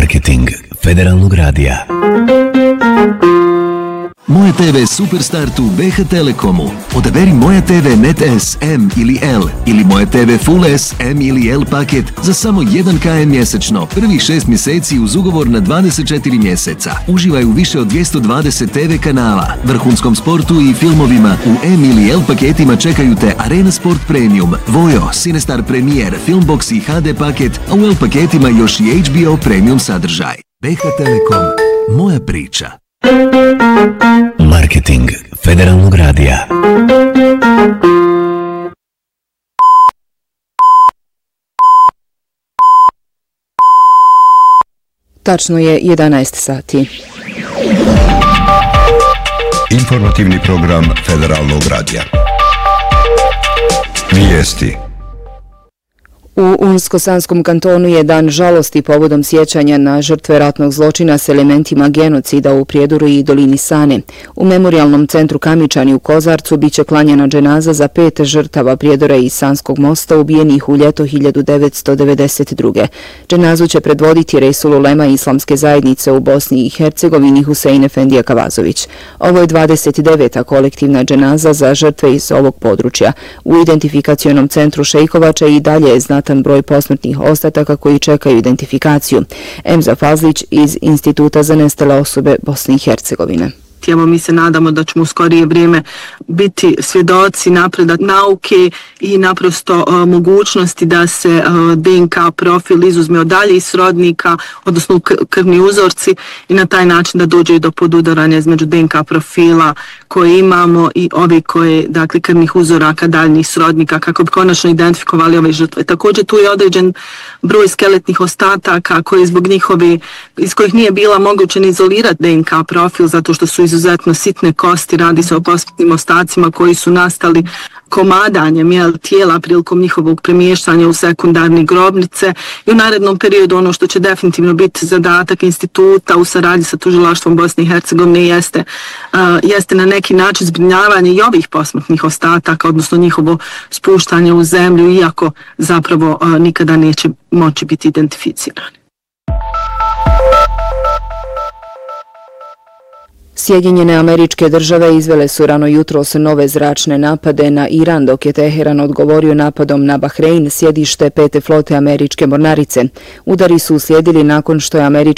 Marketing Federalnog radija. Moje TV Superstartu BH Telekomu. Odaberi Moja TV Net S, M ili L ili Moja TV Full S, M ili L paket za samo 1 km mjesečno. Prvih 6 mjeseci uz ugovor na 24 mjeseca. Uživaj u više od 220 TV kanala, vrhunskom sportu i filmovima. U M ili L paketima čekaju te Arena Sport Premium, Vojo, Cinestar Premier, Filmbox i HD paket, a u L paketima još i HBO Premium sadržaj. BH Telekom. Moja priča. Marketing Federalnog radija. Tačno je 11 sati. Informativni program Federalnog radija. Vijesti. U Unsko-Sanskom kantonu je dan žalosti povodom sjećanja na žrtve ratnog zločina s elementima genocida u Prijedoru i dolini Sane. U memorijalnom centru Kamičani u Kozarcu biće klanjena dženaza za 5 žrtava Prijedora i Sanskog mosta ubijenih u ljeto 1992. Dženazu će predvoditi Resul Ulema Islamske zajednice u Bosni i Hercegovini Husein Efendija Kavazović. Ovo je 29. kolektivna dženaza za žrtve iz ovog područja. U identifikacionom centru Šejkovača i dalje je znatan broj posmrtnih ostataka koji čekaju identifikaciju. Emza Fazlić iz Instituta za nestale osobe Bosne i Hercegovine. Evo, mi se nadamo da ćemo u skorije vrijeme biti svjedoci napretka nauke i naprosto mogućnosti da se DNK profil izuzme od daljih srodnika, odnosno krvni uzorci, i na taj način da dođe do podudaranja između DNK profila koje imamo i ovi koje, dakle, krvnih uzoraka daljnjih srodnika, kako bi konačno identifikovali ove žrtve. Također tu je određen broj skeletnih ostataka koji iz kojih nije bila moguće izolirati DNK profil zato što su izuzetno sitne kosti, radi se o posmrtnim ostacima koji su nastali komadanjem tijela prilikom njihovog premještanja u sekundarne grobnice, i u narednom periodu ono što će definitivno biti zadatak instituta u saradnji sa tužilaštvom Bosne i Hercegovine jeste na neki način zbrinjavanje i ovih posmrtnih ostataka, odnosno njihovo spuštanje u zemlju, iako zapravo nikada neće moći biti identificirani. Sjedinjene Američke Države izvele su rano jutros nove zračne napade na Iran, dok je Teheran odgovorio napadom na Bahrein, sjedište 5. flote američke mornarice. Udari su uslijedili nakon što je američka